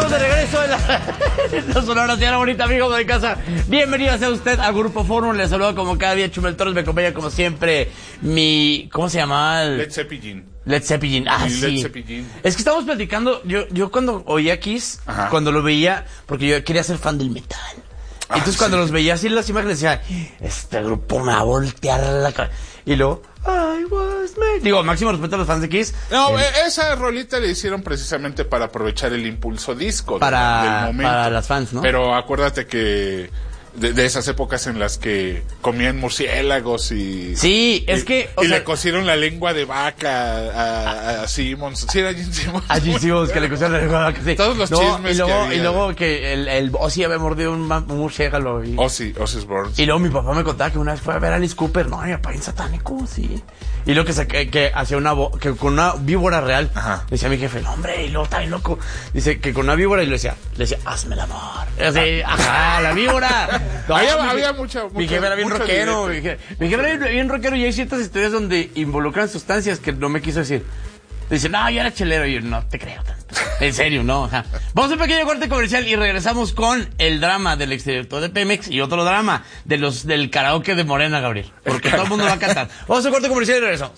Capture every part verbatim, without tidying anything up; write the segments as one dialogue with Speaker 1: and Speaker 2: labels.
Speaker 1: estamos de regreso en la, en la Sonora Señora Bonita, amigos de casa. Bienvenido sea usted a Grupo Fórmula. Les saludo como cada día Chumel Torres. Me acompaña como siempre mi... ¿Cómo se llama? El...
Speaker 2: Led Zeppelin.
Speaker 1: Led Zeppelin, ah,
Speaker 2: sí.
Speaker 1: sí.
Speaker 2: Led Zeppelin.
Speaker 1: Es que estamos platicando, yo, yo cuando oía Kiss, Ajá. cuando lo veía, porque yo quería ser fan del metal. Ah, Entonces cuando sí. los veía así en las imágenes decía, este grupo me va a voltear la cara. Y luego, I was made. Digo, máximo respeto a los fans de Kiss.
Speaker 2: No,
Speaker 1: eh,
Speaker 2: esa rolita le hicieron precisamente para aprovechar el impulso disco
Speaker 1: para,
Speaker 2: del, del momento.
Speaker 1: Para las fans, ¿no?
Speaker 2: Pero acuérdate que de, de esas épocas en las que comían murciélagos y...
Speaker 1: Sí, es
Speaker 2: y,
Speaker 1: que... O
Speaker 2: y
Speaker 1: sea,
Speaker 2: le cosieron la lengua de vaca a, a, a Simmons. Sí, era Gene Simmons.
Speaker 1: A Gene Simmons, que le cosieron la lengua de vaca, sí.
Speaker 2: Todos los
Speaker 1: no,
Speaker 2: chismes
Speaker 1: y luego,
Speaker 2: que había.
Speaker 1: Y luego que el, el Ozzy había mordido un, un murciélago. Y...
Speaker 2: Ozzy, Ozzy Burns.
Speaker 1: Y luego mi papá me contaba que una vez fue a ver a Alice Cooper. No, mi papá en satánico, sí. Y luego que, se, que, que hacía una vo, que con una víbora real. Ajá. Decía mi jefe, no, hombre, y luego está bien loco. Dice que con una víbora y le decía, le decía, hazme el amor. Así, ajá, la víbora. No,
Speaker 2: había,
Speaker 1: mi,
Speaker 2: había mucha, mucha,
Speaker 1: mi jefe era bien rockero. Mi jefe, mi jefe era bien, bien rockero y hay ciertas historias donde involucran sustancias que no me quiso decir. Dice, no, yo era chelero. Y yo, no te creo tanto. En serio, no. Ajá. Vamos a un pequeño corte comercial y regresamos con el drama del exdirector de Pemex y otro drama de los del karaoke de Morena, Gabriel. Porque todo el mundo va a cantar. Vamos a un corte comercial y regresamos.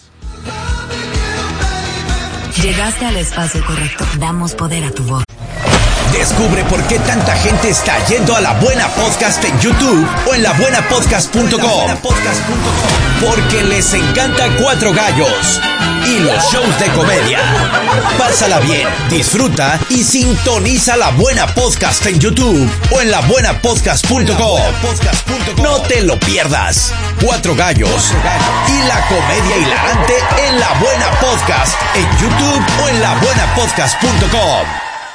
Speaker 3: Llegaste al espacio correcto. Damos poder a tu voz.
Speaker 4: Descubre por qué tanta gente está yendo a La Buena Podcast en YouTube o en la buena podcast punto com. Porque les encanta Cuatro Gallos y los shows de comedia. Pásala bien, disfruta y sintoniza La Buena Podcast en YouTube o en la buena podcast punto com. No te lo pierdas. Cuatro Gallos y la comedia hilarante en La Buena Podcast en YouTube o en la buena podcast punto com.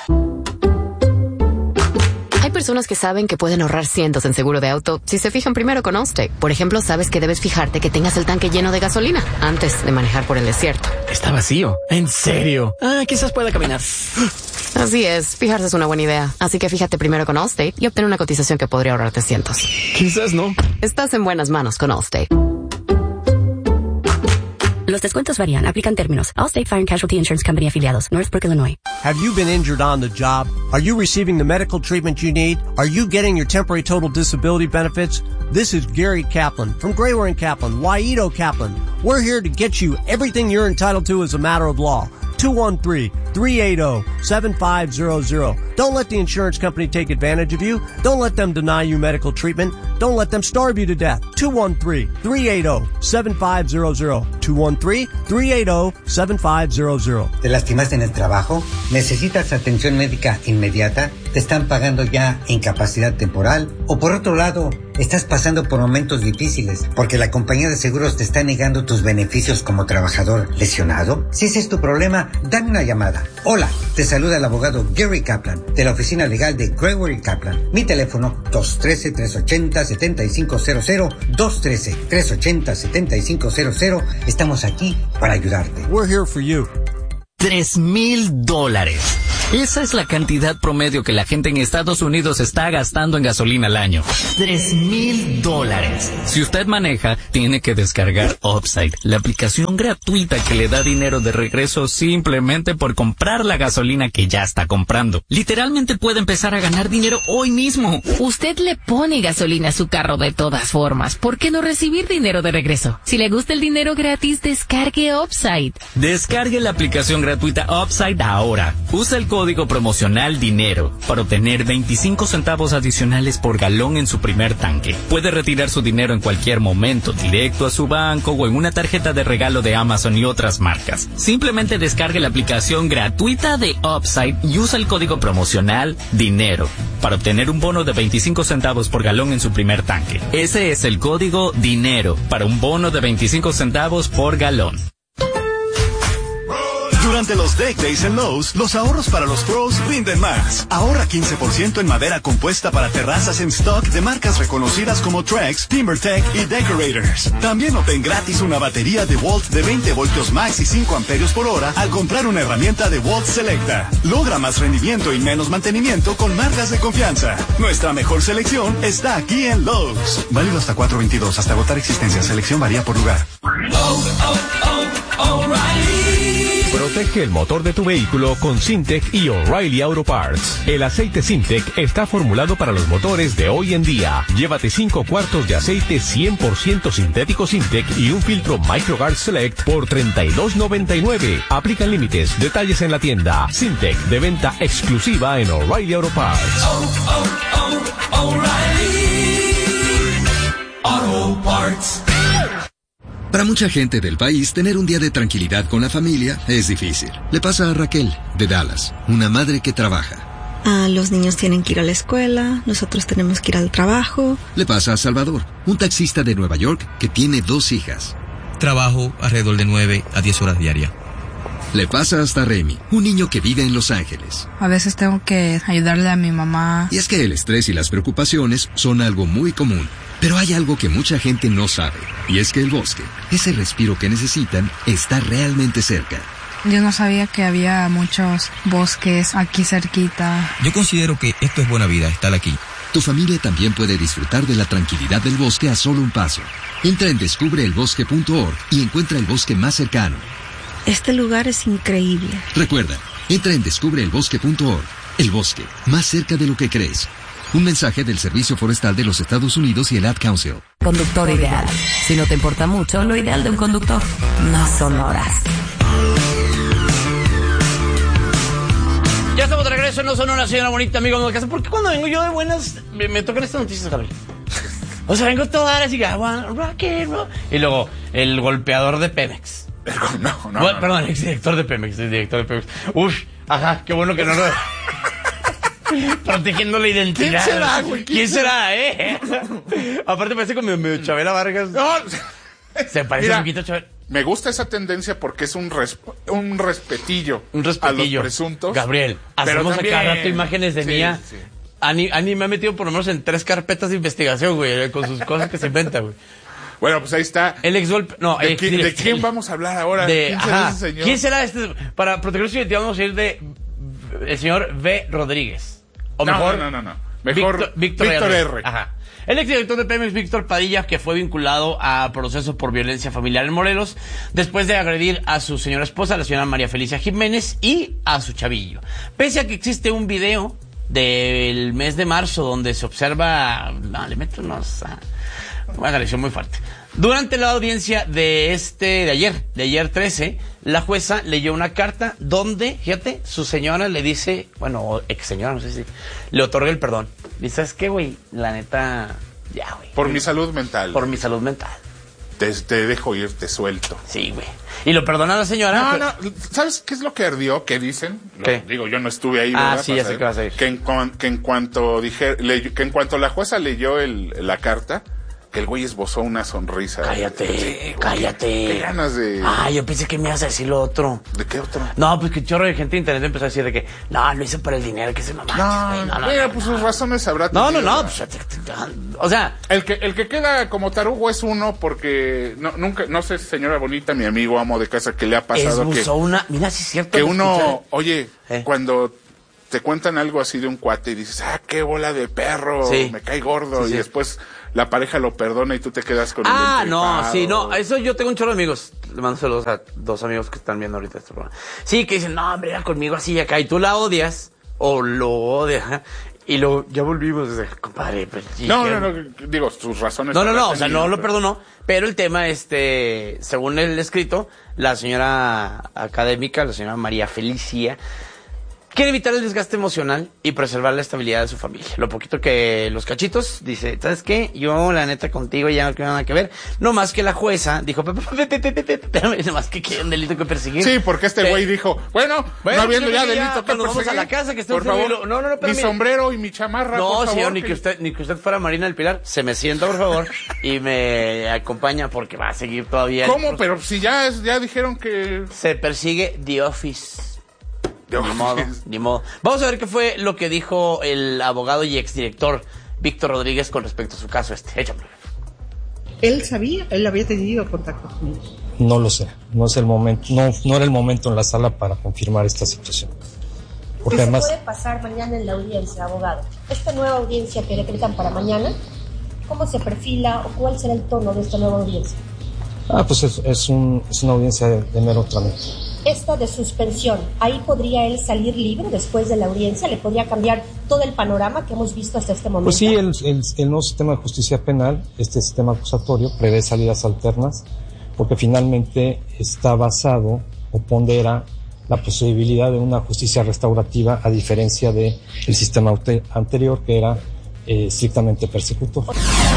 Speaker 5: Hay personas que saben que pueden ahorrar cientos en seguro de auto si se fijan primero con Allstate. Por ejemplo, sabes que debes fijarte que tengas el tanque lleno de gasolina antes de manejar por el desierto.
Speaker 6: Está vacío. ¿En serio? Ah, quizás pueda caminar.
Speaker 5: Así es, fijarse es una buena idea. Así que fíjate primero con Allstate y obtén una cotización que podría ahorrarte cientos.
Speaker 6: Quizás no.
Speaker 5: Estás en buenas manos con Allstate.
Speaker 7: Los descuentos varían. Aplican términos. Allstate Fire and Casualty Insurance Company afiliados. Northbrook, Illinois.
Speaker 8: Have you been injured on the job? Are you receiving the medical treatment you need? Are you getting your temporary total disability benefits? This is Gary Kaplan from Grayware and Kaplan, Waito Kaplan. We're here to get you everything you're entitled to as a matter of law. two one three, three eight zero, seven five zero zero. Don't let the insurance company take advantage of you. Don't let them deny you medical treatment. Don't let them starve you to death. two one three, three eight zero, seven five zero zero. two one three, three eight zero, seven five zero zero.
Speaker 9: ¿Te lastimaste en el trabajo? ¿Necesitas atención médica inmediata? ¿Te están pagando ya incapacidad temporal? O por otro lado, estás pasando por momentos difíciles porque la compañía de seguros te está negando tus beneficios como trabajador lesionado. Si ese es tu problema, dame una llamada. Hola, te saluda el abogado Gary Kaplan de la oficina legal de Grayware y Kaplan. Mi teléfono dos uno tres, tres ocho cero, siete cinco cero cero, dos uno tres, tres ocho cero, siete cinco cero cero. Estamos aquí para ayudarte.
Speaker 8: We're here for you.
Speaker 6: Tres mil dólares. Esa es la cantidad promedio que la gente en Estados Unidos está gastando en gasolina al año. Tres mil dólares. Si usted maneja, tiene que descargar Upside, la aplicación gratuita que le da dinero de regreso simplemente por comprar la gasolina que ya está comprando. Literalmente puede empezar a ganar dinero hoy mismo.
Speaker 10: Usted le pone gasolina a su carro de todas formas. ¿Por qué no recibir dinero de regreso? Si le gusta el dinero gratis, descargue Upside.
Speaker 6: Descargue la aplicación gratuita Upside ahora. Usa el código promocional DINERO para obtener veinticinco centavos adicionales por galón en su primer tanque. Puede retirar su dinero en cualquier momento, directo a su banco o en una tarjeta de regalo de Amazon y otras marcas. Simplemente descargue la aplicación gratuita de Upside y usa el código promocional DINERO para obtener un bono de veinticinco centavos por galón en su primer tanque. Ese es el código DINERO para un bono de veinticinco centavos por galón.
Speaker 11: Durante los Deck Days en Lowe's, los ahorros para los pros rinden más. Ahorra quince por ciento en madera compuesta para terrazas en stock de marcas reconocidas como Trex, TimberTech y Decorators. También obtén gratis una batería de Volt de veinte voltios max y cinco amperios por hora al comprar una herramienta de Volt Selecta. Logra más rendimiento y menos mantenimiento con marcas de confianza. Nuestra mejor selección está aquí en Lowe's. Válido hasta cuatro veintidós, hasta agotar existencia. Selección varía por lugar. Oh, oh, oh, O'Reilly.
Speaker 12: Protege el motor de tu vehículo con Syntec y O'Reilly Auto Parts. El aceite Syntec está formulado para los motores de hoy en día. Llévate cinco cuartos de aceite cien por ciento sintético Syntec y un filtro MicroGuard Select por treinta y dos noventa y nueve. Aplican límites. Detalles en la tienda. Syntec, de venta exclusiva en O'Reilly Auto Parts.
Speaker 13: Oh, oh, oh, O'Reilly Auto Parts.
Speaker 14: Para mucha gente del país, tener un día de tranquilidad con la familia es difícil. Le pasa a Raquel, de Dallas, una madre que trabaja.
Speaker 15: Ah, los niños tienen que ir a la escuela, nosotros tenemos que ir al trabajo.
Speaker 14: Le pasa a Salvador, un taxista de Nueva York que tiene dos hijas.
Speaker 16: Trabajo alrededor de nueve a diez horas diarias.
Speaker 14: Le pasa hasta Remy, un niño que vive en Los Ángeles.
Speaker 17: A veces tengo que ayudarle a mi mamá.
Speaker 14: Y es que el estrés y las preocupaciones son algo muy común. Pero hay algo que mucha gente no sabe, y es que el bosque, ese respiro que necesitan, está realmente cerca.
Speaker 17: Yo no sabía que había muchos bosques aquí cerquita.
Speaker 16: Yo considero que esto es buena vida, estar aquí.
Speaker 14: Tu familia también puede disfrutar de la tranquilidad del bosque a solo un paso. Entra en descubre el bosque punto org y encuentra el bosque más cercano.
Speaker 15: Este lugar es increíble.
Speaker 14: Recuerda, entra en descubre el bosque punto org. El bosque, más cerca de lo que crees. Un mensaje del Servicio Forestal de los Estados Unidos y el Ad Council.
Speaker 3: Conductor ideal. Si no te importa mucho, lo ideal de un conductor no son horas.
Speaker 1: Ya estamos de regreso, no son una señora bonita, amigo de casa. ¿Por qué cuando vengo yo de buenas me, me tocan estas noticias, Gabriel? O sea, vengo todo ahora así, rock and roll. Y luego, el golpeador de Pemex.
Speaker 2: No, no,
Speaker 1: bueno,
Speaker 2: no.
Speaker 1: Perdón, el exdirector de Pemex, el director de Pemex. Uf, ajá, qué bueno que no lo... Protegiendo la identidad.
Speaker 2: ¿Quién será, güey?
Speaker 1: ¿Quién, ¿Quién será, eh? Aparte parece como medio Chabela Vargas.
Speaker 2: No.
Speaker 1: Se parece
Speaker 2: Mira,
Speaker 1: un poquito a Chabela.
Speaker 2: Me gusta esa tendencia porque es un res, un respetillo.
Speaker 1: Un respetillo.
Speaker 2: A los presuntos.
Speaker 1: Gabriel, hacemos
Speaker 2: también...
Speaker 1: a cada rato imágenes de
Speaker 2: sí,
Speaker 1: mía.
Speaker 2: Sí.
Speaker 1: Ani, Ani me ha metido por lo menos en tres carpetas de investigación, güey, con sus cosas que se inventa, güey.
Speaker 2: Bueno, pues ahí está.
Speaker 1: El ex golpe. No,
Speaker 2: ¿De,
Speaker 1: ex
Speaker 2: quién, ¿De quién vamos a hablar ahora?
Speaker 1: De,
Speaker 2: ¿Quién será
Speaker 1: ajá,
Speaker 2: ese señor?
Speaker 1: ¿Quién será este? Para proteger su identidad vamos a ir de el señor V. Rodríguez. O
Speaker 2: no,
Speaker 1: mejor,
Speaker 2: no, no, no, no. Mejor
Speaker 1: Víctor, Víctor,
Speaker 2: Víctor
Speaker 1: R.
Speaker 2: R.
Speaker 1: Ajá. El exdirector de Pemex, Víctor Padilla, que fue vinculado a proceso por violencia familiar en Morelos, después de agredir a su señora esposa, la señora María Felicia Jiménez, y a su chavillo. Pese a que existe un video del mes de marzo donde se observa, no, le meto unos, ah, una agresión muy fuerte. Durante la audiencia de este, de ayer, de ayer trece, la jueza leyó una carta donde, fíjate, su señora le dice, bueno, o ex señora, no sé si, le otorga el perdón. Dice, ¿sabes qué, güey? La neta, ya, güey.
Speaker 2: Por mi salud mental.
Speaker 1: Por mi salud mental.
Speaker 2: Te, te dejo ir, te suelto.
Speaker 1: Sí, güey. Y lo perdona a la señora.
Speaker 2: No,
Speaker 1: que...
Speaker 2: no, ¿sabes qué es lo que ardió? ¿Qué dicen?
Speaker 1: ¿Qué?
Speaker 2: Lo, digo, yo no estuve ahí,
Speaker 1: Ah,
Speaker 2: ¿verdad?
Speaker 1: sí, ya sé qué vas a ir.
Speaker 2: Que en, que en cuanto dije, le, que en cuanto la jueza leyó el, la carta, que el güey esbozó una sonrisa.
Speaker 1: Cállate,
Speaker 2: sí,
Speaker 1: cállate.
Speaker 2: Qué, qué ganas de...
Speaker 1: Ah, yo pensé que me ibas a decir lo otro.
Speaker 2: ¿De qué otro?
Speaker 1: No, pues que chorro de gente de internet empezó a decir de que, no, lo hice para el dinero, que se mamá.
Speaker 2: No, no, no, mira, no, pues no. sus razones habrá
Speaker 1: No,
Speaker 2: tenido,
Speaker 1: no, no, pues, o sea...
Speaker 2: El que, el que queda como tarugo es uno porque, no, nunca, no sé, señora bonita, mi amigo, amo de casa, que le ha pasado que...
Speaker 1: una, mira, sí es cierto.
Speaker 2: Que uno,
Speaker 1: escuché.
Speaker 2: oye,
Speaker 1: ¿Eh?
Speaker 2: cuando... te cuentan algo así de un cuate y dices, ah, qué bola de perro,
Speaker 1: sí.
Speaker 2: me cae gordo,
Speaker 1: sí,
Speaker 2: y
Speaker 1: sí.
Speaker 2: después la pareja lo perdona y tú te quedas con
Speaker 1: ah,
Speaker 2: el
Speaker 1: Ah, no, sí, no, eso yo tengo un chorro de amigos, le mando saludos a dos amigos que están viendo ahorita este programa. Sí, que dicen, no, hombre, era conmigo así y acá, y tú la odias, o lo odias, y luego, ya volvimos, compadre. Pues,
Speaker 2: no, no, no, digo, sus razones.
Speaker 1: No, no, no, o sea, no lo perdonó, pero el tema, este, según el escrito, la señora académica, la señora María Felicia, quiere evitar el desgaste emocional y preservar la estabilidad de su familia. Lo poquito que los cachitos, dice, ¿sabes qué? Yo, la neta, contigo ya no quiero nada que ver. No más que la jueza dijo, no más que quiere un delito que perseguir.
Speaker 2: Sí, porque este güey dijo, bueno, bueno, no habiendo ya delito
Speaker 1: ya,
Speaker 2: que
Speaker 1: perseguir. Vamos a la casa que está
Speaker 2: por favor,
Speaker 1: lo... no, no, no,
Speaker 2: mi
Speaker 1: mire.
Speaker 2: sombrero y mi chamarra,
Speaker 1: No,
Speaker 2: por favor,
Speaker 1: señor, ni
Speaker 2: que...
Speaker 1: que usted, ni que usted fuera Marina del Pilar, se me sienta, por favor, y me acompaña porque va a seguir todavía.
Speaker 2: ¿Cómo? Pero si ya, ya dijeron que...
Speaker 1: Se persigue The Office. Ni modo, ni modo. Vamos a ver qué fue lo que dijo el abogado y exdirector Víctor Rodríguez con respecto a su caso este. Échame.
Speaker 18: ¿Él sabía? ¿Él había tenido contacto con ellos?
Speaker 19: No lo sé, no es el momento, no, no era el momento en la sala para confirmar esta situación. Porque
Speaker 20: ¿Qué
Speaker 19: además,
Speaker 20: se puede pasar mañana en la audiencia, abogado? Esta nueva audiencia que decretan para mañana, ¿cómo se perfila o cuál será el tono de esta nueva audiencia?
Speaker 19: ah, pues es, es, un, es una audiencia de, de mero trámite.
Speaker 20: esta de suspensión, ¿ahí podría él salir libre después de la audiencia? ¿Le podría cambiar todo el panorama que hemos visto hasta este momento?
Speaker 19: Pues sí, el, el, el nuevo sistema de justicia penal, este sistema acusatorio, prevé salidas alternas, porque finalmente está basado o pondera la posibilidad de una justicia restaurativa, a diferencia del sistema anterior, que era eh, estrictamente persecutor.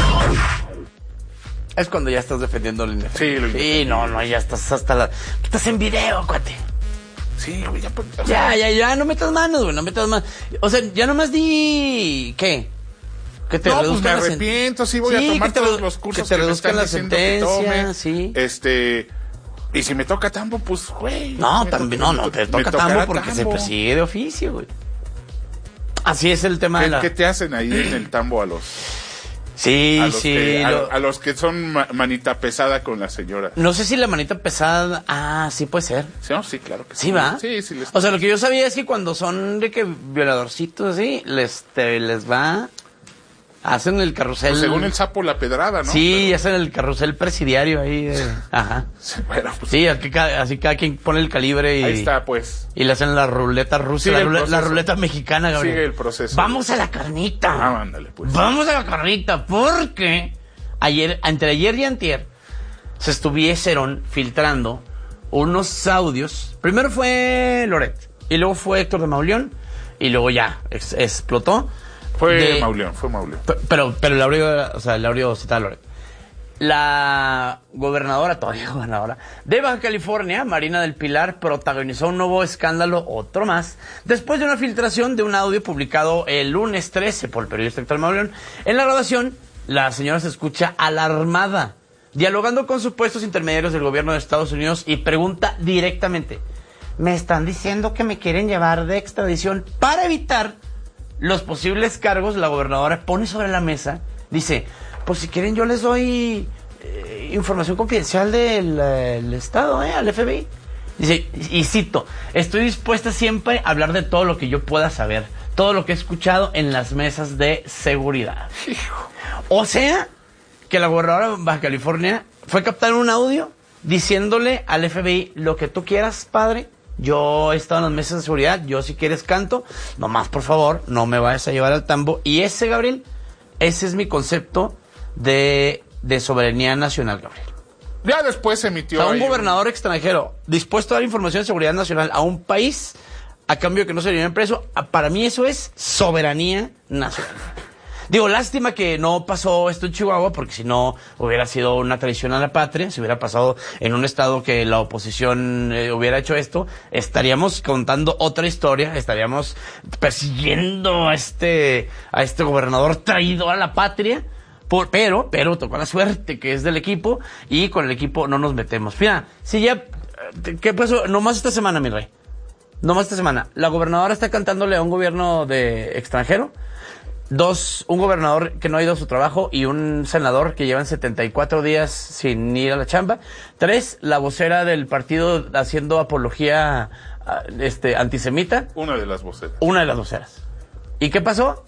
Speaker 1: Es cuando ya estás defendiendo el
Speaker 2: Sí, lo
Speaker 1: Sí, no, no, ya estás hasta la... Estás en video, cuate.
Speaker 2: Sí, güey, ya... Pues, o
Speaker 1: Ya,
Speaker 2: sea,
Speaker 1: ya, ya, no metas manos, güey, no metas manos. O sea, ya nomás di... ¿Qué? Que te
Speaker 2: no, pues me
Speaker 1: reduzcan la sen-
Speaker 2: arrepiento, sí voy
Speaker 1: Sí,
Speaker 2: a tomar
Speaker 1: que te
Speaker 2: todos
Speaker 1: redu-
Speaker 2: los cursos
Speaker 1: que te
Speaker 2: que me
Speaker 1: reduzcan
Speaker 2: están
Speaker 1: la
Speaker 2: diciendo que
Speaker 1: sentencia,
Speaker 2: tome.
Speaker 1: sí.
Speaker 2: Este... Y si me toca tambo, pues, güey.
Speaker 1: No,
Speaker 2: me
Speaker 1: también,
Speaker 2: toca-
Speaker 1: no, no,
Speaker 2: me
Speaker 1: te
Speaker 2: to- me
Speaker 1: toca
Speaker 2: tocará
Speaker 1: tambo porque se
Speaker 2: tambo.
Speaker 1: persigue de oficio, güey. Así es el tema
Speaker 2: ¿Qué,
Speaker 1: de la...
Speaker 2: ¿Qué te hacen ahí en el tambo a los...
Speaker 1: Sí,
Speaker 2: a los
Speaker 1: sí.
Speaker 2: que, a,
Speaker 1: lo-
Speaker 2: a los que son ma- manita pesada con la señora?
Speaker 1: No sé si la manita pesada... Ah, sí puede ser.
Speaker 2: Sí, no, sí, claro que sí.
Speaker 1: ¿Sí va?
Speaker 2: Sí, sí. Les...
Speaker 1: O sea, lo que yo sabía es que cuando son de que violadorcitos así, les, te- les va... Hacen el carrusel...
Speaker 2: Pues según el sapo la pedrada, ¿no?
Speaker 1: Sí,
Speaker 2: Pero...
Speaker 1: hacen el carrusel presidiario ahí. De... Ajá.
Speaker 2: Bueno, pues...
Speaker 1: Sí, aquí ca- así cada quien pone el calibre y...
Speaker 2: Ahí está, pues.
Speaker 1: Y le hacen la ruleta rusa,
Speaker 2: Sigue
Speaker 1: la,
Speaker 2: el
Speaker 1: rule- la
Speaker 2: proceso.
Speaker 1: ruleta mexicana, Gabriel.
Speaker 2: Sigue el proceso.
Speaker 1: Vamos a la carnita.
Speaker 2: Ah, ándale, pues.
Speaker 1: Vamos a la carnita, porque ayer, entre ayer y antier, se estuvieron filtrando unos audios. Primero fue Loret, y luego fue Héctor de Mauleón, y luego ya ex- explotó.
Speaker 2: Fue
Speaker 1: de-
Speaker 2: Mauleón, fue Mauleón.
Speaker 1: P- Pero, pero el audio, o sea, el audio citaba a Loret. La gobernadora, todavía gobernadora, de Baja California, Marina del Pilar, protagonizó un nuevo escándalo, otro más, después de una filtración de un audio publicado el lunes trece por el periodista Héctor Mauleón. En la grabación, la señora se escucha alarmada, dialogando con supuestos intermediarios del gobierno de Estados Unidos y pregunta directamente: me están diciendo que me quieren llevar de extradición para evitar los posibles cargos. La gobernadora pone sobre la mesa, dice: pues si quieren yo les doy eh, información confidencial del eh, el Estado, eh, al F B I. Dice, y cito: estoy dispuesta siempre a hablar de todo lo que yo pueda saber, todo lo que he escuchado en las mesas de seguridad. O sea, que la gobernadora de Baja California fue a captar un audio diciéndole al F B I: lo que tú quieras, padre, yo he estado en las mesas de seguridad, yo si quieres canto, nomás por favor, no me vayas a llevar al tambo. Y ese, Gabriel, ese es mi concepto de, de soberanía nacional, Gabriel.
Speaker 2: Ya después se
Speaker 1: O
Speaker 2: emitió...
Speaker 1: sea, un
Speaker 2: ahí
Speaker 1: gobernador extranjero dispuesto a dar información de seguridad nacional a un país a cambio de que no se le lleven preso, a- para mí eso es soberanía nacional. Digo, lástima que no pasó esto en Chihuahua, porque si no hubiera sido una traición a la patria, si hubiera pasado en un estado que la oposición eh, hubiera hecho esto, estaríamos contando otra historia, estaríamos persiguiendo a este, a este gobernador traidor a la patria. Por, pero, pero tocó la suerte que es del equipo, y con el equipo no nos metemos. Mira, si ya, ¿qué pasó? Nomás esta semana, mi rey. Nomás esta semana. La gobernadora está cantándole a un gobierno de extranjero. Dos, un gobernador que no ha ido a su trabajo y un senador que llevan setenta y cuatro días sin ir a la chamba. Tres, la vocera del partido haciendo apología a, este, antisemita.
Speaker 2: Una de las voceras.
Speaker 1: Una de las voceras. ¿Y qué pasó?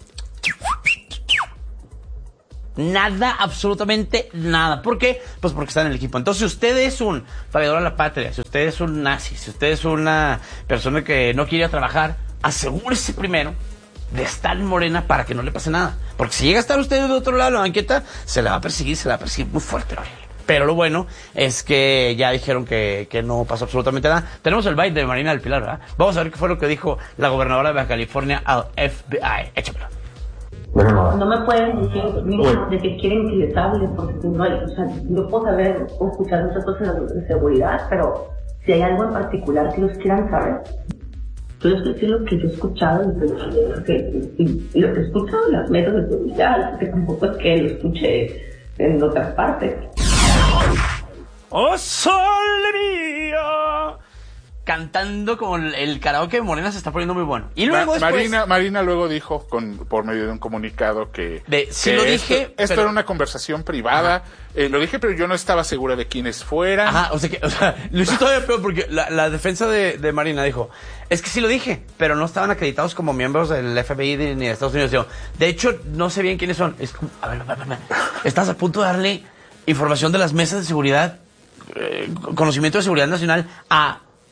Speaker 1: Nada, absolutamente nada. ¿Por qué? Pues porque está en el equipo. Entonces, si usted es un traidor a la patria, si usted es un nazi, si usted es una persona que no quiere ir a trabajar, asegúrese primero de estar en Morena para que no le pase nada. Porque si llega a estar usted de otro lado de la banqueta, se la va a perseguir, se la va a perseguir muy fuerte, Gabriel. Pero lo bueno es que ya dijeron que, que no pasó absolutamente nada. Tenemos el bite de Marina del Pilar, ¿verdad? Vamos a ver qué fue lo que dijo la gobernadora de Baja California al F B I. Échamelo.
Speaker 21: No me pueden decir mira, de que quieren que les hable, porque no hay, o sea, yo puedo saber o escuchar muchas cosas de seguridad, pero si hay algo en particular que ellos quieran saber, yo les voy a decir lo que yo he escuchado y lo que, y, y lo que he escuchado en las mesas de seguridad, que tampoco es que lo escuche en otras partes.
Speaker 1: ¡Oh, sol mío! Cantando como el, el karaoke de Morena se está poniendo muy bueno. Y luego
Speaker 2: Ma-
Speaker 1: después...
Speaker 2: Marina, Marina luego dijo con, por medio de un comunicado que,
Speaker 1: De, sí
Speaker 2: que
Speaker 1: lo
Speaker 2: esto,
Speaker 1: dije,
Speaker 2: esto
Speaker 1: pero-
Speaker 2: era una conversación privada. Eh, lo dije, pero yo no estaba segura de quiénes fueran.
Speaker 1: Ajá, o sea que, o sea, lo hizo todavía peor porque la, la defensa de, de Marina dijo, es que sí lo dije, pero no estaban acreditados como miembros del F B I de- ni de Estados Unidos. Digo, de hecho, no sé bien quiénes son. Es como, a ver, a ver, a ver, estás a punto de darle información de las mesas de seguridad, eh, conocimiento de seguridad nacional a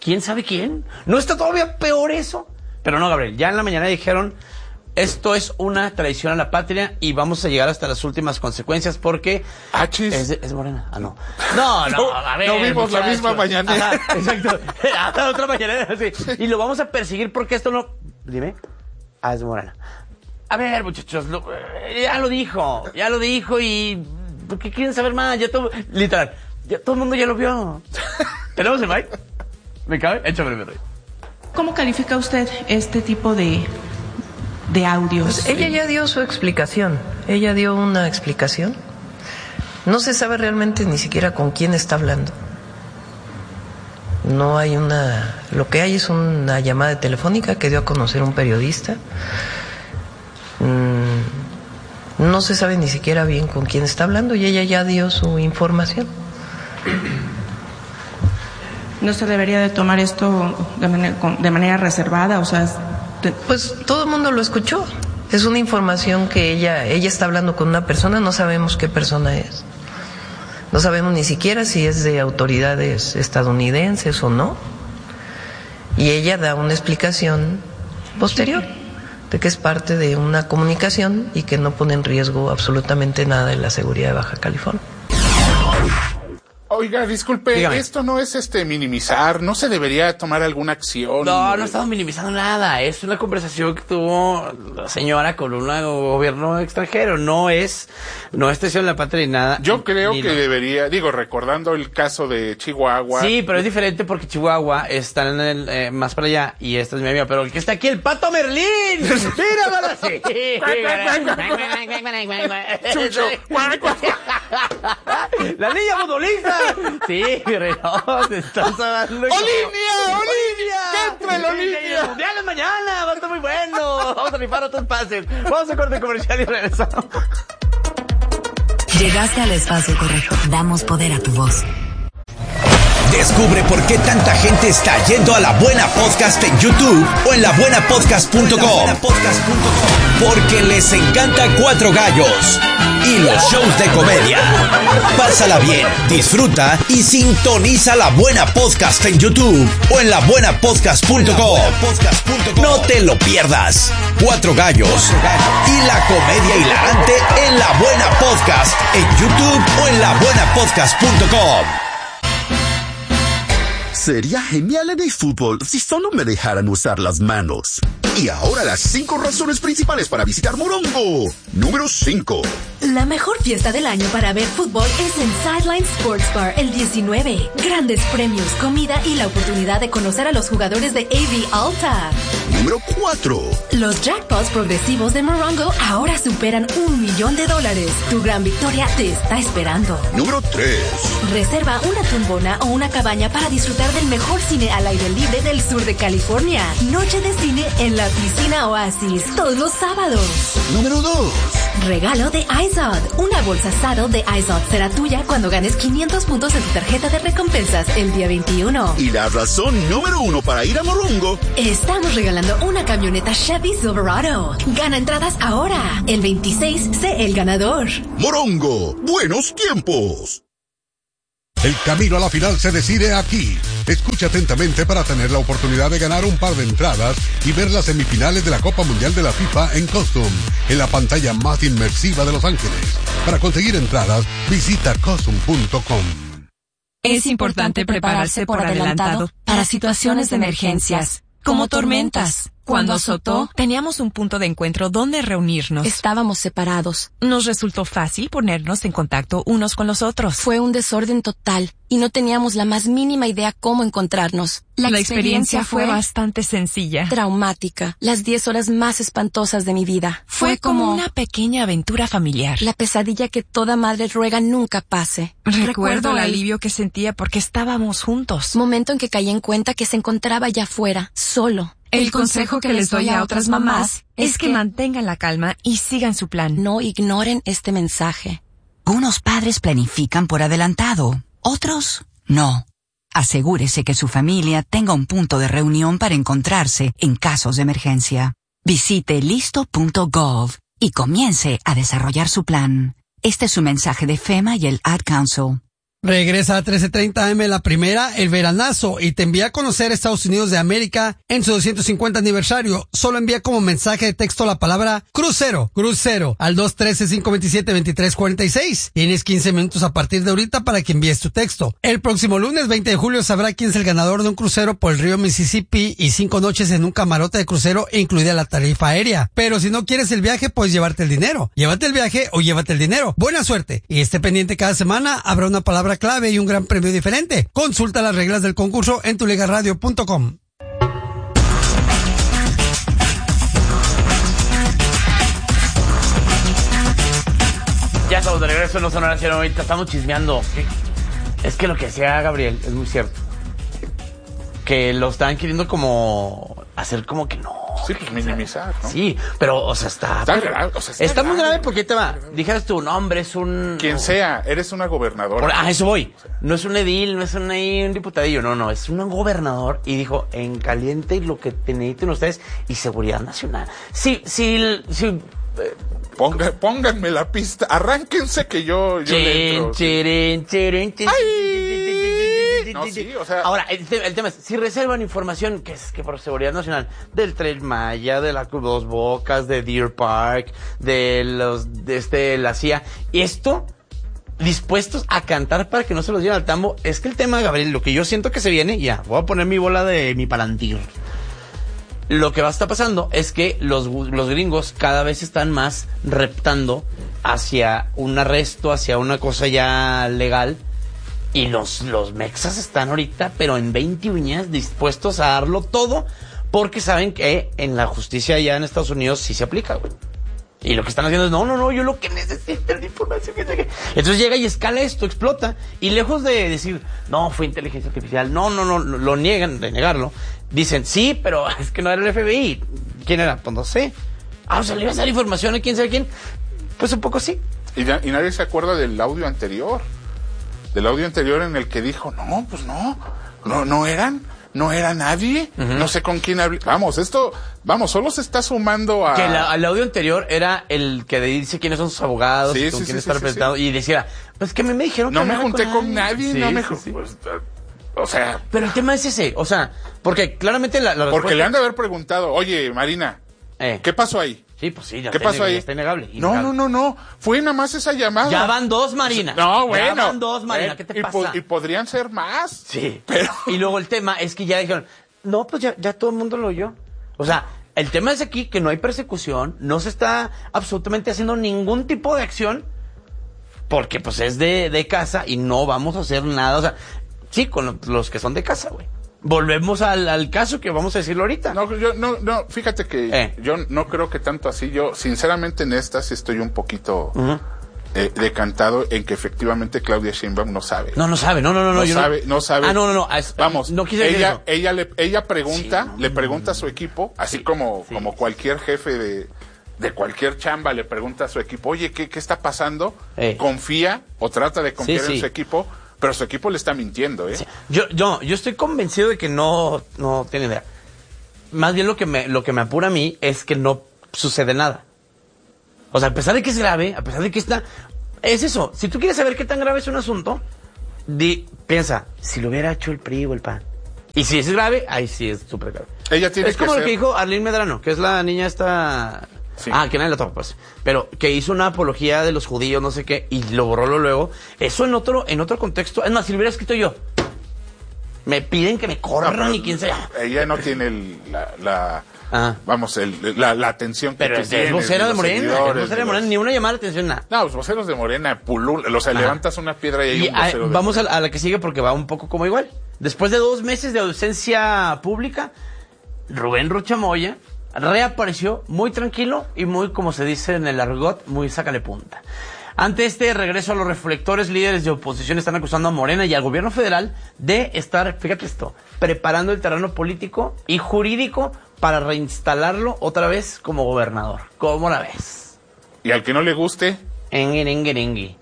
Speaker 1: ¿quién sabe quién? ¿No está todavía peor eso? Pero no, Gabriel, ya en la mañana dijeron, esto es una traición a la patria y vamos a llegar hasta las últimas consecuencias porque...
Speaker 2: Ah, chis.
Speaker 1: Es, es morena. Ah, no. No, no, a ver.
Speaker 2: No vimos
Speaker 1: muchacho.
Speaker 2: la misma mañanera.
Speaker 1: Ajá, exacto. Hasta otra mañanera, sí. Y lo vamos a perseguir porque esto no... Dime. Ah, es morena. A ver, muchachos, lo, ya lo dijo, ya lo dijo y... ¿Por qué quieren saber más? Ya todo... Literal, ya todo el mundo ya lo vio. ¿Tenemos el mic? ¿Me cabe? Échame el mic.
Speaker 4: ¿Cómo califica usted este tipo de... de audios?
Speaker 22: Pues ella ya dio su explicación. Ella dio una explicación. No se sabe realmente ni siquiera con quién está hablando. No hay una... Lo que hay es una llamada telefónica que dio a conocer un periodista. Mm, no se sabe ni siquiera bien con quién está hablando y ella ya dio su información.
Speaker 4: ¿No se debería de tomar esto de manera, de manera reservada? O sea... De...
Speaker 22: Pues todo el mundo lo escuchó. Es una información que ella, ella está hablando con una persona, no sabemos qué persona es. No sabemos ni siquiera si es de autoridades estadounidenses o no. Y ella da una explicación posterior de que es parte de una comunicación y que no pone en riesgo absolutamente nada en la seguridad de Baja California.
Speaker 2: Oiga, disculpe,
Speaker 1: Dígame.
Speaker 2: esto no es este minimizar, ¿no se debería tomar alguna acción?
Speaker 1: No, no estamos minimizando nada. Es una conversación que tuvo la señora con un gobierno extranjero. No es, no es traición a la patria ni nada.
Speaker 2: Yo creo
Speaker 1: ni
Speaker 2: que
Speaker 1: no.
Speaker 2: debería, digo, recordando el caso de Chihuahua.
Speaker 1: Sí, pero es diferente porque Chihuahua está en el, eh, más para allá y esta es mi amiga, pero el que está aquí, el Pato Merlín. Mira, mala, sí.
Speaker 2: Chucho.
Speaker 1: La niña futbolista. Sí, no, te estás hablando.
Speaker 2: ¡Olivia! ¡Olivia! ¡Que entre la
Speaker 1: El
Speaker 2: Olivia!
Speaker 1: mundial es mañana, va a estar muy bueno. Vamos a rifar otros pases. Vamos a corte comercial y regresamos.
Speaker 3: Llegaste al espacio correcto. Damos poder a tu voz.
Speaker 23: Descubre por qué tanta gente está yendo a La Buena Podcast en YouTube o en la buena podcast punto com. Porque les encanta Cuatro Gallos y los shows de comedia. Pásala bien, disfruta y sintoniza La Buena Podcast en YouTube o en la buena podcast punto com. No te lo pierdas. Cuatro Gallos y la comedia hilarante en La Buena Podcast en YouTube o en la buena podcast punto com.
Speaker 24: Sería genial en el fútbol si solo me dejaran usar las manos. Y ahora las cinco razones principales para visitar Morongo. Número cinco.
Speaker 25: La mejor fiesta del año para ver fútbol es en Sideline Sports Bar el diecinueve. Grandes premios, comida y la oportunidad de conocer a los jugadores de A V Alta.
Speaker 24: Número cuatro.
Speaker 25: Los jackpots progresivos de Morongo ahora superan un millón de dólares. Tu gran victoria te está esperando.
Speaker 24: Número tres.
Speaker 25: Reserva una tumbona o una cabaña para disfrutar del mejor cine al aire libre del sur de California. Noche de cine en la piscina Oasis, todos los sábados.
Speaker 24: Número dos.
Speaker 25: Regalo de iZod. Una bolsa Saddle de iZod será tuya cuando ganes quinientos puntos en tu tarjeta de recompensas el día veintiuno.
Speaker 24: Y la razón número uno para ir a Morongo.
Speaker 25: Estamos regalando una camioneta Chevy Silverado. Gana entradas ahora. El veintiséis, sé el ganador.
Speaker 24: Morongo, buenos tiempos.
Speaker 26: El camino a la final se decide aquí. Escucha atentamente para tener la oportunidad de ganar un par de entradas y ver las semifinales de la Copa Mundial de la FIFA en Costum, en la pantalla más inmersiva de Los Ángeles. Para conseguir entradas, visita costum punto com.
Speaker 10: Es importante prepararse por adelantado para situaciones de emergencias, como tormentas. Cuando azotó, teníamos un punto de encuentro donde reunirnos.
Speaker 5: Estábamos separados.
Speaker 10: Nos resultó fácil ponernos en contacto unos con los otros.
Speaker 5: Fue un desorden total y no teníamos la más mínima idea cómo encontrarnos.
Speaker 10: La, la experiencia, experiencia fue bastante sencilla.
Speaker 5: Traumática. Las diez horas más espantosas de mi vida.
Speaker 10: Fue, fue como, como una pequeña aventura familiar.
Speaker 5: La pesadilla que toda madre ruega nunca pase.
Speaker 10: Recuerdo, Recuerdo el alivio que sentía porque estábamos juntos.
Speaker 5: Momento en que caí en cuenta que se encontraba allá afuera, solo.
Speaker 10: El consejo que les doy a otras mamás es que mantengan la calma y sigan su plan.
Speaker 5: No ignoren este mensaje.
Speaker 27: Unos padres planifican por adelantado, otros no. Asegúrese que su familia tenga un punto de reunión para encontrarse en casos de emergencia. Visite listo punto gov y comience a desarrollar su plan. Este es su mensaje de FEMA y el Ad Council.
Speaker 6: Regresa a trece treinta A M la primera, El Veranazo, y te envía a conocer Estados Unidos de América en su doscientos cincuenta aniversario. Solo envía como mensaje de texto la palabra crucero, crucero, al dos uno tres, cinco dos siete, dos tres cuatro seis. Tienes quince minutos a partir de ahorita para que envíes tu texto. El próximo lunes veinte de julio sabrá quién es el ganador de un crucero por el río Mississippi y cinco noches en un camarote de crucero, incluida la tarifa aérea. Pero si no quieres el viaje, puedes llevarte el dinero. Llévate el viaje o llévate el dinero. Buena suerte. Y esté pendiente, cada semana habrá una palabra clave y un gran premio diferente. Consulta las reglas del concurso en tu liga radio punto com.
Speaker 1: Ya estamos de regreso en Sonora cero noventa. Estamos chismeando. Es que lo que decía Gabriel es muy cierto. Que lo están queriendo como hacer como que no.
Speaker 2: Sí, pues minimizar, ¿no?
Speaker 1: Sí, pero, o sea, está...
Speaker 2: Está
Speaker 1: pero,
Speaker 2: grave, o sea, está
Speaker 1: está muy
Speaker 2: grave.
Speaker 1: grave porque te va. Dijeras tu nombre, es un...
Speaker 2: Quien sea, eres una gobernadora.
Speaker 1: Por, a eso voy. No es un edil, no es un, un diputadillo, no, no. Es un gobernador y dijo, en caliente lo que necesiten ustedes y seguridad nacional. Sí, sí, sí... Eh,
Speaker 2: Ponga, pónganme la pista, arránquense que yo, yo
Speaker 1: chirin,
Speaker 2: le entro.
Speaker 1: Chirin, chirin, chirin, chirin.
Speaker 2: No, sí, o sea...
Speaker 1: Ahora, el, te- el tema es, si reservan información, que es que por seguridad nacional, del Tren Maya, de la Dos Bocas, de Deer Park, de los, de este, la C I A, y esto, dispuestos a cantar para que no se los lleven al tambo, es que el tema, Gabriel, lo que yo siento que se viene, ya, voy a poner mi bola de mi palantir. Lo que va a estar pasando es que los, los gringos cada vez están más reptando hacia un arresto, hacia una cosa ya legal. Y los, los mexas están ahorita, pero en veinte uñas, dispuestos a darlo todo, porque saben que en la justicia allá en Estados Unidos sí se aplica, güey. Y lo que están haciendo es, no, no, no, yo lo que necesito es la información que tenga. Entonces llega y escala esto, explota. Y lejos de decir, no, fue inteligencia artificial, no, no, no, lo niegan, de negarlo. Dicen, sí, pero es que no era el F B I. ¿Quién era? Pues no sé. Ah, o sea, le iba a dar información a quién sabe quién. Pues un poco sí.
Speaker 2: Y, na- y nadie se acuerda del audio anterior. Del audio anterior en el que dijo, no, pues no, no, no eran, no era nadie, uh-huh. No sé con quién hablé. Vamos, esto, vamos, solo se está sumando a...
Speaker 1: Que la, el audio anterior era el que dice quiénes son sus abogados,
Speaker 2: sí,
Speaker 1: con
Speaker 2: sí,
Speaker 1: quién
Speaker 2: sí,
Speaker 1: está
Speaker 2: sí,
Speaker 1: representado,
Speaker 2: sí.
Speaker 1: Y decía, pues que me, me dijeron que
Speaker 2: no me
Speaker 1: hablara
Speaker 2: junté con nadie,
Speaker 1: nadie.
Speaker 2: no
Speaker 1: Sí,
Speaker 2: me
Speaker 1: sí,
Speaker 2: junté,
Speaker 1: sí.
Speaker 2: pues, o sea...
Speaker 1: Pero el tema es ese, o sea, porque claramente la, la
Speaker 2: Porque
Speaker 1: respuesta...
Speaker 2: le han de haber preguntado, oye, Marina,
Speaker 1: eh.
Speaker 2: ¿qué pasó ahí?
Speaker 1: Sí, pues sí, ya
Speaker 2: ¿Qué
Speaker 1: está
Speaker 2: pasó ahí?
Speaker 1: Ya está innegable,
Speaker 2: No,
Speaker 1: innegable.
Speaker 2: no, no, no. Fue nada más esa llamada.
Speaker 1: Ya van dos, Marina.
Speaker 2: No, bueno.
Speaker 1: Ya van dos, Marina.
Speaker 2: Eh,
Speaker 1: ¿Qué te
Speaker 2: y
Speaker 1: pasa?
Speaker 2: po- y podrían ser más.
Speaker 1: Sí.
Speaker 2: Pero...
Speaker 1: Y luego el tema es que ya dijeron, no, pues ya, ya todo el mundo lo oyó. O sea, el tema es aquí que no hay persecución, no se está absolutamente haciendo ningún tipo de acción, porque pues es de, de casa y no vamos a hacer nada. O sea, sí, con lo- los que son de casa, güey. Volvemos al, al caso que vamos a decirlo ahorita.
Speaker 2: No, yo no, no, fíjate que
Speaker 1: Eh.
Speaker 2: yo no creo que tanto así. Yo, sinceramente, en esta sí estoy un poquito
Speaker 1: Uh-huh.
Speaker 2: eh, decantado en que efectivamente Claudia Sheinbaum no sabe.
Speaker 1: No, no sabe, no, no, no.
Speaker 2: No,
Speaker 1: no yo
Speaker 2: sabe, no sabe.
Speaker 1: Ah, no, no, no. es-
Speaker 2: Vamos,
Speaker 1: no quise decir
Speaker 2: ella,
Speaker 1: eso.
Speaker 2: ella le, ella pregunta,
Speaker 1: Sí, no,
Speaker 2: le pregunta a su equipo, así
Speaker 1: Sí,
Speaker 2: como,
Speaker 1: sí,
Speaker 2: como
Speaker 1: sí.
Speaker 2: cualquier jefe de, de cualquier chamba le pregunta a su equipo, oye, ¿qué, qué está pasando?
Speaker 1: Eh.
Speaker 2: Confía o trata de confiar
Speaker 1: Sí, sí.
Speaker 2: en su equipo, pero su equipo le está mintiendo, ¿eh?
Speaker 1: Sí. Yo, yo, yo estoy convencido de que no, no tiene idea. Más bien lo que me, lo que me apura a mí es que no sucede nada. O sea, a pesar de que es grave, a pesar de que está, es eso. Si tú quieres saber qué tan grave es un asunto, di, piensa, si lo hubiera hecho el P R I o el P A N. Y si es grave, ahí sí es súper grave.
Speaker 2: Ella tiene
Speaker 1: es
Speaker 2: que
Speaker 1: como lo
Speaker 2: ser-
Speaker 1: que dijo Arlene Medrano, que es la niña esta...
Speaker 2: Sí.
Speaker 1: Ah, que nadie la toca, pues. Pero que hizo una apología de los judíos, no sé qué, y lo borró lo luego. Eso en otro, en otro contexto. Es más, si lo hubiera escrito yo, me piden que me corran
Speaker 2: No, pero
Speaker 1: y quién sea.
Speaker 2: Ella no tiene el, la, la
Speaker 1: Ah.
Speaker 2: vamos, el, la, la atención que
Speaker 1: Pero
Speaker 2: tú
Speaker 1: es,
Speaker 2: tienes,
Speaker 1: es vocera
Speaker 2: ni
Speaker 1: de
Speaker 2: los
Speaker 1: Morena, es
Speaker 2: seguidores,
Speaker 1: vocera de
Speaker 2: ni
Speaker 1: Morena,
Speaker 2: los-
Speaker 1: ni una llamada de atención, nada.
Speaker 2: No, los voceros de Morena pululan, o sea,
Speaker 1: Ajá.
Speaker 2: levantas una piedra y hay
Speaker 1: Y
Speaker 2: un
Speaker 1: ah,
Speaker 2: vocero de
Speaker 1: vamos a,
Speaker 2: Morena.
Speaker 1: a la que sigue porque va un poco como igual. Después de dos meses de ausencia pública, Rubén Rocha Moya reapareció muy tranquilo y muy, como se dice en el argot, muy sácale punta. Ante este regreso a los reflectores, líderes de oposición están acusando a Morena y al gobierno federal de estar, fíjate esto, preparando el terreno político y jurídico para reinstalarlo otra vez como gobernador. ¿Cómo la ves?
Speaker 2: Y al que no le guste,
Speaker 1: Engui, engui, engui.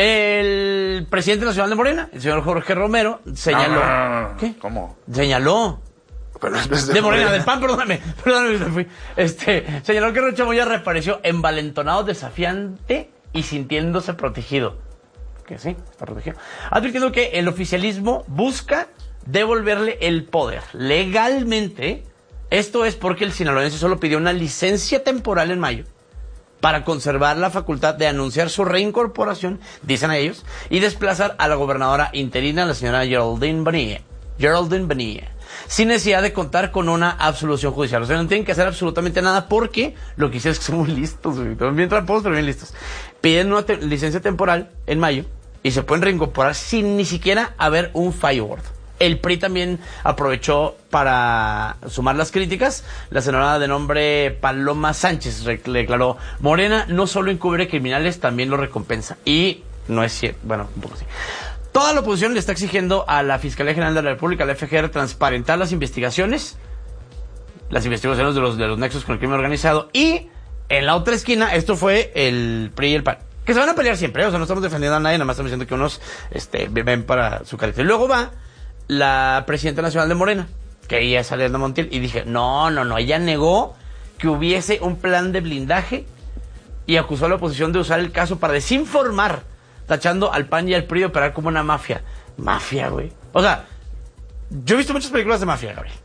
Speaker 1: El presidente nacional de Morena, el señor Jorge Romero, señaló...
Speaker 2: No, no, no, no.
Speaker 1: ¿Qué?
Speaker 2: ¿Cómo?
Speaker 1: Señaló...
Speaker 2: Pero es
Speaker 1: De Morena, del P A N, perdóname, perdóname, me fui. Este, señaló que Rocha Moya reapareció envalentonado, desafiante y sintiéndose protegido. que sí, está protegido, advirtiendo que el oficialismo busca devolverle el poder legalmente. Esto es porque el sinaloense solo pidió una licencia temporal en mayo para conservar la facultad de anunciar su reincorporación, dicen ellos, y desplazar a la gobernadora interina, la señora Geraldine Bonilla, Geraldine Bonilla, sin necesidad de contar con una absolución judicial. O sea, no tienen que hacer absolutamente nada porque lo que hicieron es que son muy listos, son bien tramposos, pero bien listos. Piden una te- licencia temporal en mayo y se pueden reincorporar sin ni siquiera haber un fallo gordo. El P R I también aprovechó para sumar las críticas. La senadora de nombre Paloma Sánchez le declaró: Morena no solo encubre criminales, también lo recompensa. Y no es cierto, bueno, un poco así. Toda la oposición le está exigiendo a la Fiscalía General de la República, a la F G R, transparentar las investigaciones, las investigaciones de los, de los nexos con el crimen organizado. Y en la otra esquina, esto fue el P R I y el P A N, que se van a pelear siempre, ¿eh? O sea, no estamos defendiendo a nadie, nada más estamos diciendo que unos este, ven para su carácter. Y luego va la presidenta nacional de Morena, que ella es Ariadna Montiel, y dije, no, no, no, ella negó que hubiese un plan de blindaje y acusó a la oposición de usar el caso para desinformar, tachando al P A N y al P R I de operar como una mafia. Mafia, güey. O sea, yo he visto muchas películas de mafia, Gabriel.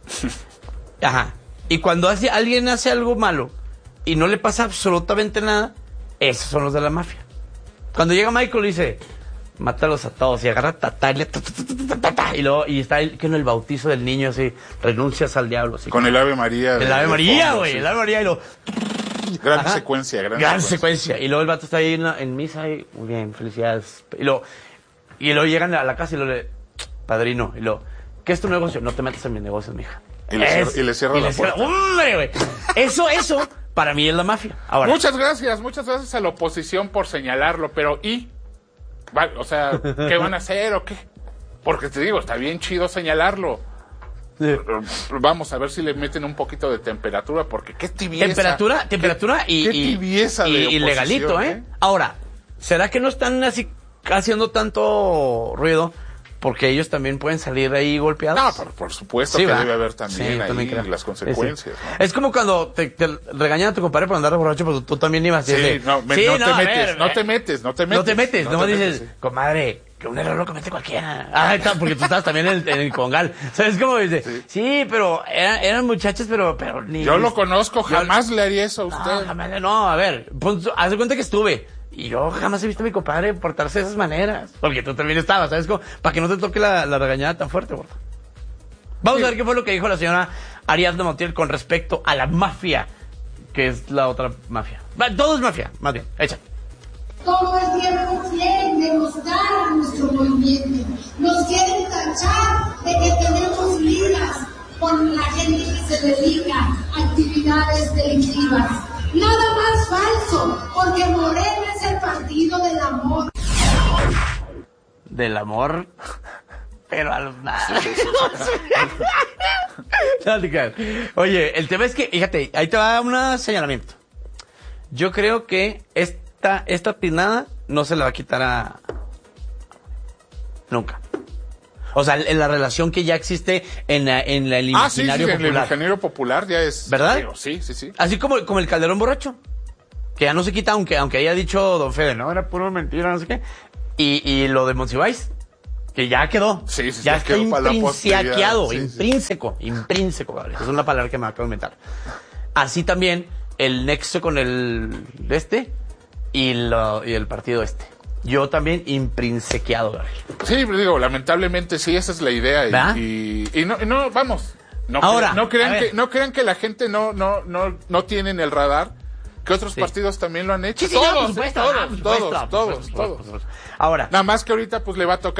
Speaker 1: Ajá. Y cuando hace, alguien hace algo malo y no le pasa absolutamente nada, esos son los de la mafia. Cuando llega Michael y dice, mátalos a todos, y agarra tatá, y, le ta, ta, ta, ta, ta, y luego, y está el, que en el bautizo del niño, así, renuncias al diablo, así.
Speaker 2: Con el Ave María.
Speaker 1: El Ave María, güey, el Ave María, y lo...
Speaker 2: Gran
Speaker 1: Ajá.
Speaker 2: secuencia, gran,
Speaker 1: gran
Speaker 2: secuencia.
Speaker 1: secuencia. Y luego el vato está ahí en, la, en misa y, muy bien, felicidades. Y luego, y luego llegan a la casa y lo le, padrino, y luego, ¿qué es tu negocio? No te metas en mis negocios, mija.
Speaker 2: Y le cierra, y le cierra
Speaker 1: y
Speaker 2: la
Speaker 1: le cierra,
Speaker 2: puerta.
Speaker 1: ¡hombre, güey! Eso, eso, para mí es la mafia. Ahora,
Speaker 2: muchas gracias, muchas gracias a la oposición por señalarlo, pero ¿y? Va, o sea, ¿qué van a hacer o qué? Porque te digo, está bien chido señalarlo. Sí. Vamos a ver si le meten un poquito de temperatura, porque qué tibieza.
Speaker 1: Temperatura, temperatura
Speaker 2: qué,
Speaker 1: y,
Speaker 2: qué tibieza
Speaker 1: y,
Speaker 2: de
Speaker 1: y legalito, ¿eh? ¿eh? Ahora, ¿será que no están así haciendo tanto ruido? Porque ellos también pueden salir ahí golpeados.
Speaker 2: No, por, por supuesto sí, que ¿verdad? Debe haber también sí, ahí también las consecuencias. Sí, sí.
Speaker 1: ¿no? Es como cuando te, te regañan a tu compadre por andar borracho, pero tú también ibas.
Speaker 2: Sí,
Speaker 1: de,
Speaker 2: no, me, sí, no, no, te metes, ver, no te metes, no te metes.
Speaker 1: No te metes, no,
Speaker 2: no
Speaker 1: me
Speaker 2: te
Speaker 1: dices,
Speaker 2: metes, sí.
Speaker 1: Comadre, que un error lo comete cualquiera. Ah, está, porque tú estabas también en el, en el congal. ¿Sabes cómo dice? Sí, sí pero eran, eran muchachos, pero, pero ni...
Speaker 2: Yo lo conozco, jamás yo, le haría eso a usted.
Speaker 1: No, jamás, no, a ver, pues, haz de cuenta que estuve. Y yo jamás he visto a mi compadre portarse de esas maneras. Porque tú también estabas, ¿sabes? Como, para que no te toque la, la regañada tan fuerte, gordo. Vamos sí. a ver qué fue lo que dijo la señora Ariadna Montiel con respecto a la mafia, que es la otra mafia. Todo es mafia, más bien, echa.
Speaker 7: Todo el tiempo quieren demostrar nuestro movimiento. Nos quieren tachar de que tenemos ligas con la gente que se dedica a actividades delictivas. Nada más falso, porque Morena es el partido del amor.
Speaker 1: Del amor, pero a los nada. Oye, el tema es que, fíjate, ahí te va un señalamiento. Yo creo que esta, esta pinada no se la va a quitar a... Nunca. O sea, en la relación que ya existe en, la, en la, el imaginario
Speaker 2: ah, sí, sí,
Speaker 1: popular.
Speaker 2: En el imaginario popular ya es...
Speaker 1: ¿Verdad?
Speaker 2: Digo, sí, sí, sí.
Speaker 1: Así como, como el Calderón borracho. Que ya no se quita, aunque, aunque haya dicho Don Fede, no, era puro mentira, no sé qué. Y, y lo de Monsiváis, que ya quedó.
Speaker 2: Sí, sí,
Speaker 1: ya
Speaker 2: sí,
Speaker 1: está intrinsequeado,
Speaker 2: sí,
Speaker 1: intrínseco, sí. intrínseco, ¿vale? Es una palabra que me acabo de inventar. Así también el nexo con el este y, lo, y el partido este. Yo también imprinsequeado, Gabriel.
Speaker 2: Sí, digo, lamentablemente sí, esa es la idea. Y, y, y no, no, vamos. No,
Speaker 1: Ahora,
Speaker 2: no crean que, no crean que la gente no, no, no, no tiene en el radar que otros sí. partidos también lo han hecho.
Speaker 1: Sí, sí,
Speaker 2: todos,
Speaker 1: no, por supuesto,
Speaker 2: todos,
Speaker 1: no, por supuesto,
Speaker 2: todos,
Speaker 1: por
Speaker 2: todos,
Speaker 1: supuesto,
Speaker 2: todos,
Speaker 1: por supuesto. Ahora.
Speaker 2: Nada más que ahorita pues le va a tocar